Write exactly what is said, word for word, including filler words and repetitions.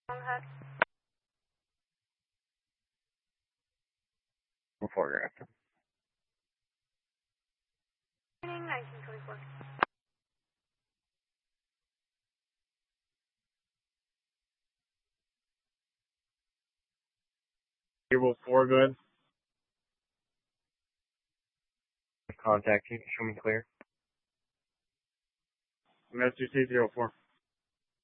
Before or after? nineteen twenty-four. Table four, good. Contact you. Show me clear. Master C zero four.